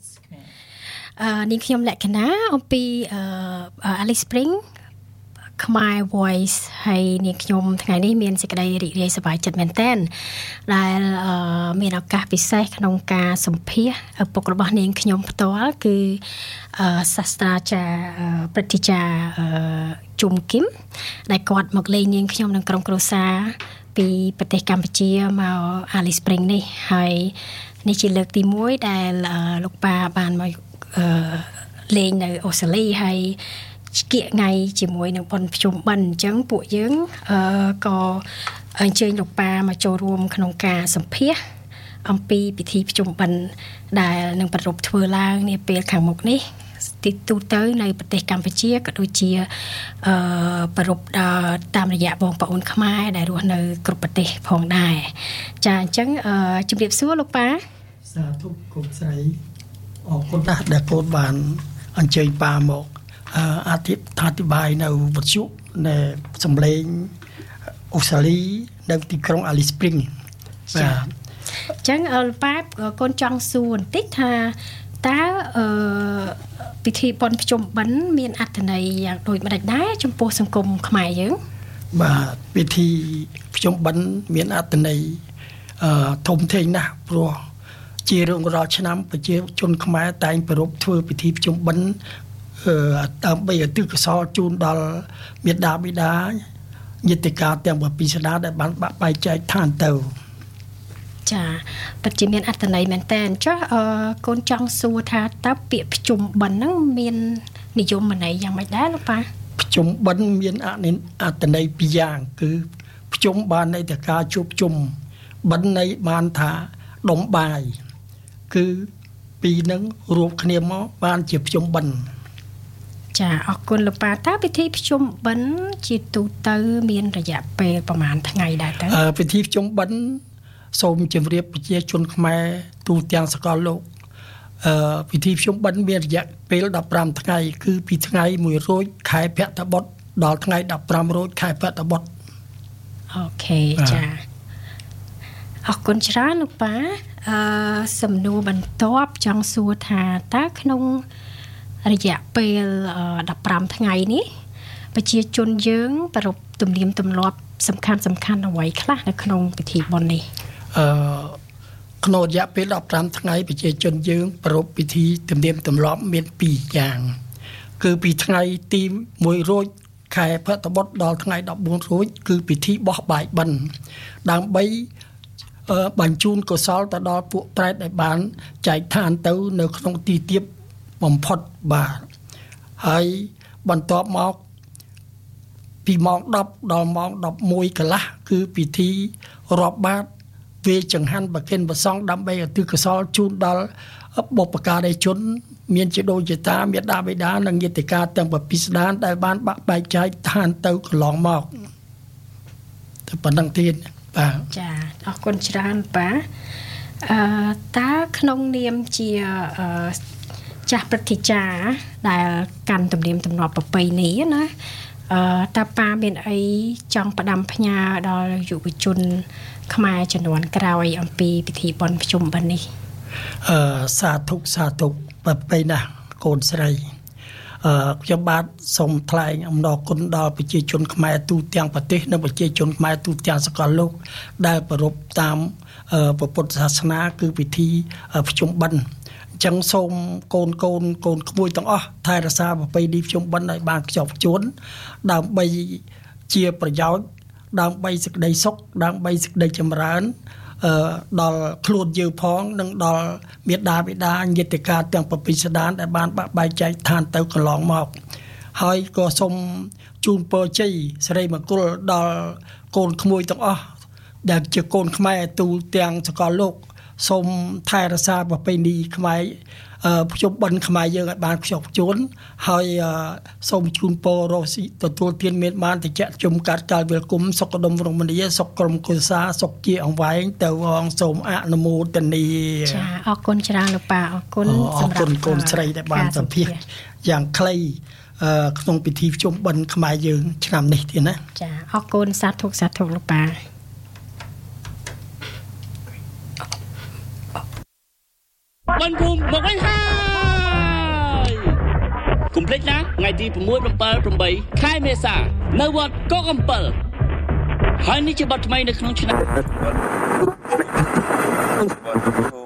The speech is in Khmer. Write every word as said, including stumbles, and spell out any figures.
នាងខ្ញុំលក្ខណៈអំពី Alice Spring My Voice ហើយនាងខ្ញុំថ្ងៃនេះមានសេចក្តីរីករាយសប្បាយចិត្តមែនទែនដែលមានឱកាសពិសេសក្នុងការសម្ភាសឪពុករបស់នាងខ្ញុំផ្ទាល់គឺសាស្ត្រាចារ្យព្រឹទ្ធាចារ្យជុំគឹមដែលគាត់មកលេងនាងខ្ញុំនៅក្រុមគ្រួសារពីប្រទេសកម្ពុជាមក Alice Spring នេះហើយនេះជាលើកទីមួយដែលលោកប៉ាបានមកលេងនៅអូស្ត្រាលីហើយគៀកថ្ងៃជាមួយនឹងប៉ុនភ្ជុំបិណ្ឌអញ្ចឹងពួកយើងក៏អញ្ជើញលោកប៉ាមកចូលរួមក្នុងការសម្ភាសអំពីពិធីភ្ជុំបិណ្ឌដែលនឹងប្រារព្ធធ្វើឡើងនាពេលខាងមុខនេះទីទូទៅនៅប្រទេសកម្ពុជាក៏ដូចជាអឺប្រារព្ធតាមរយៈបងប្អូនខ្មែរដែលរស់នៅគ្រប់ប្រទេសផងដែរចាអញ្ចឹងជំរាបសួរលោកប៉ាសាធុគុំស្រីអរគុណណាស់ដែលកូនបានអញ្ជើញប៉ាមកអធិដ្ឋានបាយនៅវិទ្យុនៃសម្លេងអូស្ត្រាលីនៅទីក្រុង Alice Spring បាទអញ្ចឹងប៉ាកូនចង់សួរបន្តិចថាតើអឺពិធីបុណ្យភ្ជុំបិណ្ឌមានអត្ថន័យយ៉ាងដូចម្តេចដែរចំពោះសង្គមខ្មែរយើងបាទពិធីភ្ជុំបិណ្ឌមានអត្ថន័យអឺធំធេងណាស់ព្រោះជារៀងរាល់ឆ្នាំប្រជាជនខ្មែរតែងប្រារព្ធធ្វើពិធីភ្ជុំបិណ្ឌដើម្បីឧទ្ទិសកុសលជូនដល់មាតាបិតាញាតិកាទាំងពីរស្ដាដែលបានបាក់បែកចែកឋានទៅចាពិតជាមានអត្ថន័យមែនតើចុះអឺកូនចង់សួរថាតើពាក្យភ្ជុំបិណ្ឌហ្នឹងមាននិយមន័យយ៉ាងម៉េចដែរលោកប៉ាភ្ជុំបិណ្ឌមានអត្ថន័យពីរយ៉ាងគឺភ្ជុំបានន័យថាការជួបជុំបិណ្ឌន័យបានថាដុំបាយគឺពីរនឹងរួមគ្នាមកបានជាភ្ជុំបិណ្ឌចាអរគុណលោកប៉ាតើពិធីភ្ជុំបិណ្ឌជាទូទៅមានរយៈពេលប្រហែលថ្ងៃដែរតើអឺពិធីភ្ជុំបិណ្ឌសូមជម្រាបប្រជាជនខ្មែរទូទាំងសកលលោកអឺពិធីភ្ជុំបិណ្ឌមានរយៈពេលដប់ប្រាំថ្ងៃគឺពីថ្ងៃមួយរោចខែភទ្របទដល់ថ្ងៃដប់ប្រាំរោចខែភទ្របទអូខេចាអរគុណច្រើនលោកប៉ាអឺសំណួរបន្ទាប់ចង់សួរថាតើក្នុងរយៈពេលដប់ប្រាំថ្ងៃនេះប្រជាជនយើងប្រារព្ធទំនៀមទម្លាប់សំខាន់សំខាន់អ្វីខ្លះនៅក្នុងពិធីបុណ្យនេះអឺក្នុងរយៈពេលដប់ប្រាំថ្ងៃប្រជាជនយើងប្រារព្ធពិធីទំនៀមទម្លាប់មានពីរយ៉ាងគឺពីថ្ងៃទីមួយរោចខែភទ្របទដល់ថ្ងៃដប់បួនរោចគឺពិធីបោះបាយបិណ្ឌដើម្បីបញ្ជូនកុសលទៅដល់ពួកប្រេតដែលបានចែកឋានទៅនៅក្នុងទីទាបបំផុតបាទហើយបន្ទាប់មកពីម៉ោងដប់ដល់ម៉ោងដប់មួយកន្លះគឺពិធីរាប់បាតវេចង្ហាន់ប្រគេនព្រះសង្ឃដើម្បីឧទ្ទិសកុសលជូនដល់បុព្វការីជនមានជាដូនជាតាមេដាបិតានិងញាតិកាទាំងពីរស្ដានដែលបានបាក់បែកចែកឋានទៅកន្លងមកតែប៉ុណ្្នឹងទៀតបាទចាអរគុណច្រើនប៉ាអឺតើក្នុងនាមជាអឺចាស់ព្រឹទ្ធាចារ្យដែលកាន់ទំនៀមទម្លាប់ប្រពៃណីណាអឺតើប៉ាមានអីចង់ផ្ដាំផ្ញើដល់យុវជនខ្មែរជំនាន់ក្រោយអំពីពិធីបុណ្យភ្ជុំបិណ្ឌនេះអឺសាធុសាធុប្រពៃណាស់កូនស្រីអឺខ្ញុំបាទសូមថ្លែងអំណរគុណដល់ប្រជាជនខ្មែរទូទាំងប្រទេសនិងប្រជាជនខ្មែរទូទាំងសកលលោកដែលប្រារព្ធតាមពុទ្ធសាសនាគឺពិធីភ្ជុំបិណ្ឌចឹងសូមកូនកូនកូនក្មួយទាំងអស់ថែរក្សាប្រពៃណីភ្ជុំបិណ្ឌឲ្យបានខ្ជាប់ខ្ជួនដើម្បីជាប្រយោជន៍ដើម្បីសេចក្តីសុខដើម្បីសេចក្តីចម្រើនអឺដល់ខ្លួនយើងផងនិងដល់មាតាបិតាញាតិកាទាំងពីរស្ដានដែលបានបាក់បែកចែកឋានទៅកន្លងមកហើយក៏សូមជូនពរជ័យសិរីមង្គលដល់កូនក្មួយទាំងអស់ដែលជាកូនខ្មែរទូទាំងសកលលោកសូមថែរក្សាប្រពៃណីខ្មែរភ្ជុំបិណ្ឌខ្មែរយើងឲ្យបានខ្ជាប់ខ្ជួនហើយសូមជូនពររស់ទទួលទានមានបានតិចជុំកាត់កាលវិលគុំសុខដុមរមនាសុខក្រុមគូសាសុខជាអង្វែងទៅអងសូមអនុមោទនាចាអរគុណច្រើនលោកប៉ាអរគុណសម្រាប់កូនស្រីដែលបានសម្ភាសយ៉ាងខ្លីក្នុងពិធីភ្ជុំបិណ្ឌខ្មែរយើងឆ្នាំនេះទៀតណាចាអរគុណសាធុសាធុលោកប៉ាបនភូមិមកវិញហើយកុំភ្លេចណាថ្ងៃទី6 7 8ខែមេសានៅវត្តកកអំពិលហើយនេះជាបទថ្មីនៅក្នុងឆ្នាំ